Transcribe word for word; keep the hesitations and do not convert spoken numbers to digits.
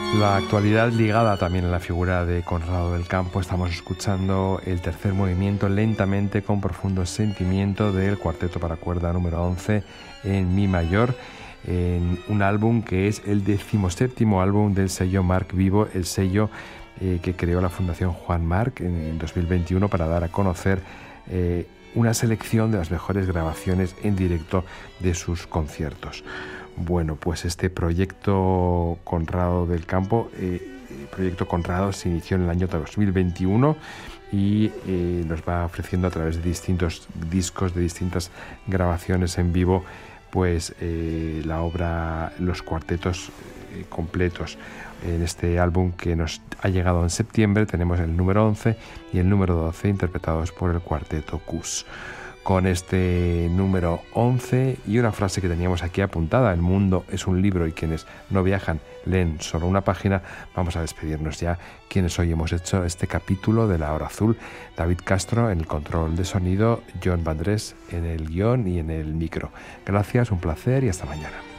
La actualidad ligada también a la figura de Conrado del Campo. Estamos escuchando el tercer movimiento lentamente con profundo sentimiento del cuarteto para cuerda número once en mi mayor, en un álbum que es el decimoséptimo álbum del sello Marc Vivo, el sello eh, que creó la Fundación Juan Marc en, en dos mil veintiuno para dar a conocer eh, una selección de las mejores grabaciones en directo de sus conciertos. Bueno, pues este proyecto Conrado del Campo, eh, el proyecto Conrado se inició en el año dos mil veintiuno y eh, nos va ofreciendo a través de distintos discos, de distintas grabaciones en vivo, pues eh, la obra, los cuartetos eh, completos. En este álbum que nos ha llegado en septiembre tenemos el número once y el número doce interpretados por el cuarteto Cus. Con este número once y una frase que teníamos aquí apuntada: el mundo es un libro y quienes no viajan leen solo una página. Vamos a despedirnos ya. Quienes hoy hemos hecho este capítulo de La Hora Azul: David Castro en el control de sonido, John Vandrés en el guión y en el micro. Gracias, un placer y hasta mañana.